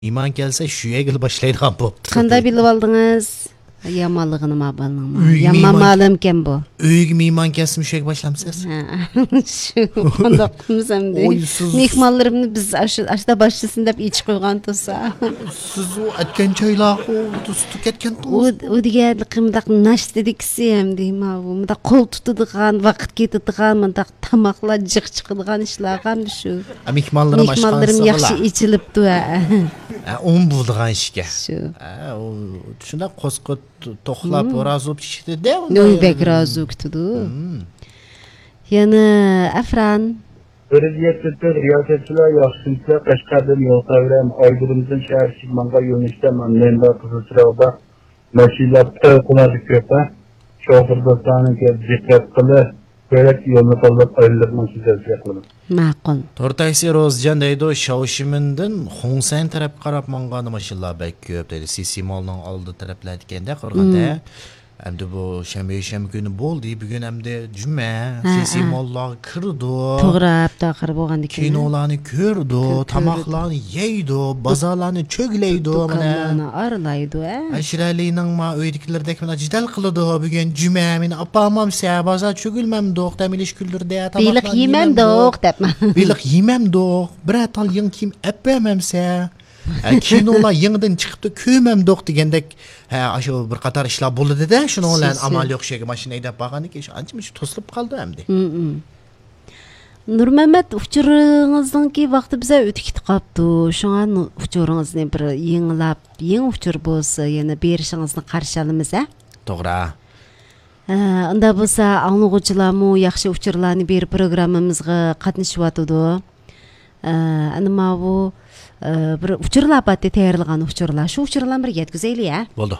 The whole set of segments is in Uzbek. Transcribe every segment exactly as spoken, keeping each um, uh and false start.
İman gelse şu yegil başlaydıgan boptu. Qanday bilib oldingiz? Yamanlığını mı balınma? Uygun Yaman iman- malımken bu. Öygü iman gelsin şu yegil başlamsız. Şu qanday qilmasam de. Oy, siz- Mehmonlarımni biz aşı aşda başlasın deb iç qo'ygan tursa. Siz o etken çayla o tustu ketken O o degan qimdaq nash dedikisi ham deyma bu. Munda qo'l tutadigan, vaqt ketadigan, munda tamoqlar jiq chiqadigan ishlar ham shu. Mehmonlarım Mehmonlarim yaxshi aşkansı. ichilibdi. On bulduğun işke. Shu. Şuna koskot toxlap razı pişti de. Noybek razı kutdu. Yana Afran Prezidentlikte riyasetçiler yaxşınca Qashqardan yol qavrem Aydırımızın şehir Şirmanga yönüşte Manlenda Kızılçırağda meşilatta kumadı köpe şoför dostlarının ki dikkat kılı böyle yolunu kalıp ayrılırman sizler yapılır. ma'qul. Tortaysi Rozcan deydi Şavşiminden Hongsen taraf qarab manğanı maşallah bek köp dedi. Sisi malının aldı tarafladikende qırğanda. Әмді бұл шәмбе-шәмбе күні болды, бүгін әмді жүмә, сесі маллағы кірді, To'g'rab taqir bo'lgan ekan. kinolаны көрді, тамақланы ейді, bazarlаны чөглейді, Do'konlarni aralaydi, a. Әшірәлейнің ма өйдікілердек мына жидәл қылыды, бүгін жүмә, мен апамам сә, bazar çögülməm доқ, дәмелеш күлдірді, Biliq yemam do'q debma. Biliq yeməm doq, bir atal yың kim əpbəməm sə. Kinolar yenidən çıxıbdı, köyməm doq degəndək, hə, aşı bir qatar işlər buldu da, şunu olan amal yox şeyə maşını edib baxandı ki, ançmış toslub qaldı əmdi. Nurmamat uçuruңыздыңки vaqti bize o'tib ketib qolibdi. Şoňa uçuruңызны bir yеңlap, yeng uçur bolsa, yana berişiňizni qarşı alamiz, a? To'g'ri. Unda bolsa, anlıqçılarmı yaxşı uçurlarni bir programmamızga qatnaşıp atdı. Ana bu bir uçurlar batı tayyorlagan uçurlar. Şu uçurlarni bir yetkizaylik, a? Bo'ldi.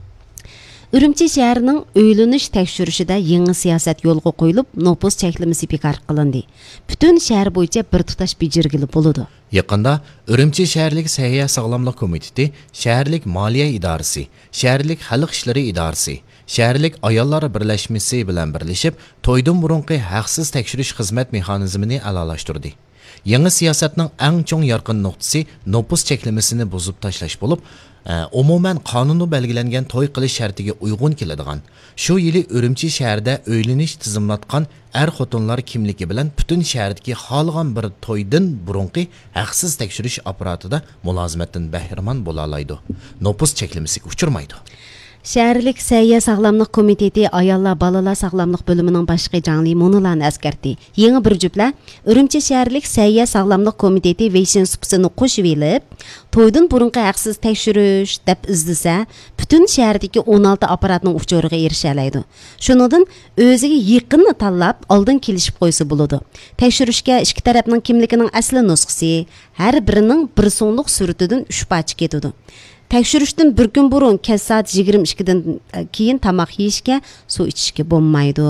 Ürümçi şəhərinin öylünüş təkşürüşüdə yeni siyasət yolğa qoyulub, nopus çəklimisi bekar qılındı. Bütün şəhər boyunca bir tutaş becirgili buludu. Yaqında Ürümçi şəhərlik Səhiyyə Sağlamlıq Komiteti, şəhərlik Maliyyə İdarəsi, şəhərlik Xalq İşləri İdarəsi, şəhərlik Ayollar Birləşməsi bilan birləşib, toydan burunqi haqsız təkşürüş xizmət mexanizmini əlalaşdırdı. Yeni siyasətnin ən çoğ yarqın nöqtəsi nopus çəklimisini bozub taşlaş olub, umuman qonunu belgilengen toy qilish shartiga uygun keladigan. Shu yili Ürümçi şəhərdə öyleniş tizimlatqan er xotinlar kimligi bilan butun şəhərdəki xalğan bir toydan burunqi haqsız tekshirish apparatida mulozimatdan bahramand bo'la oladi. Nopus çəklimisiga uchurmaydi. Şəhərlik Səhiyyə Sağlamlıq Komiteti Ayollar Balalar Sağlamlıq bölümünün başqı canlı monularını əskərdi. Yeni bir cüblə Ürümçi şəhərlik Səhiyyə Sağlamlıq Komiteti veysin supsını qoşub elib, toydun burunqi haqsız təkşürüş deb izləsə, bütün şəhərdəki on altı aparatının uçuruğa erişəlaydı. Şunundan özüge yaqinni tanlab, aldın kelişib qoysa buludu. Təkşürüşkə iki tərəfinin kimliginin əsli nusxası, hər birinin bir sonluq sürütüdün üç parça ketidi. Tekşürüştün bir gün burun kez saat yigirma ikkidan keyin tamaq yeyishga, suv ichishga bo'lmaydi.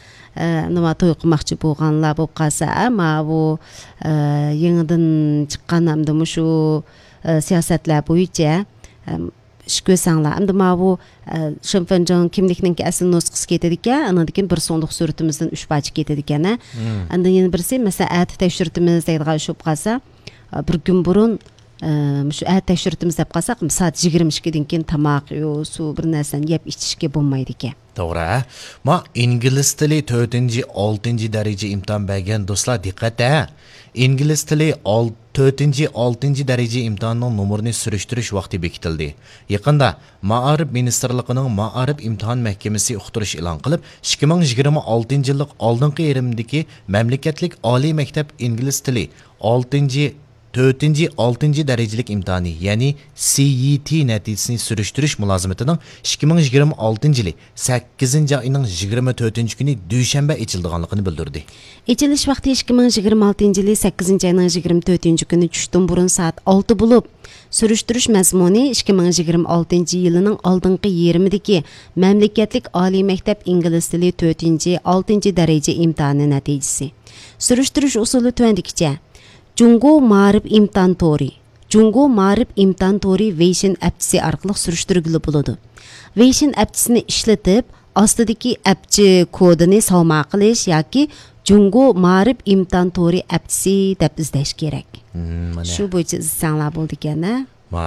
Nima to'y qilmoqchi bo'lganlar bo'lib qolsa, ama bu yangidan chiqqan hamda shu siyosatlar bo'yicha ish ko'rsanglar, hamda bu Shimfanjon kimlikning asl nusxasi ketadi ekan, anadan keyin bir sonliq suratimizdan üç parcha ketadi ekan. Endi yana birisi, masalan, at tekshirtimiz deydigan shu qolsa, bir gün burun shu at tekshirtimiz deb qolsak, soat yigirma ikkidan keyin tamoq, yo, suv bir narsani yeb ichishga bo'lmaydi ekan. To'g'ri. Ma ingliz tili to'rtinchi oltinchi daraja imtihon bergan do'stlar diqqat. İngiliz tili to'rtinchi oltinchi daraja imtihonning nomerini surishtirish vaqti bekitildi. Yaqinda Ma'arif Ministerligining Ma'arif imtihon mahkamasi uqtirish e'lon qilib, ikki ming yigirma oltinchi yillik oldingi yerimdagi mamlakatlik oliy maktab ingliz tili oltinchi to'rtinchi oltinchi darajalik imtihoni, ya'ni C E T natijasini surishtirish mulozimatining ikki ming yigirma oltinchi yili sakkizinchi oyning yigirma to'rtinchi kuni dushanba ochilganligini bildirdi. Echilish vaqti ikki ming yigirma oltinchi yili sakkizinchi oyning yigirma to'rtinchi kuni tushdan burun soat olti bo'lib, surishtirish mazmuni ikki ming yigirma oltinchi yilining oldingi yerimidagi mamlakatlik oliy maktab ingliz tili to'rtinchi oltinchi daraja imtihoni natijasi. Surishtirish usuli tuandikicha: Jungo Ma'rif imtihon tori. Jungo Ma'rif imtihon tori Weixin appsi orqali surishtirgili bo'ladi. Weixin appsini ishlatib, ostidagi appchi kodini savma qilish yoki Jungo Ma'rif imtihon tori appsi deb izlash kerak. Shu bo'yicha izlansanglar bo'ldi ekan-a.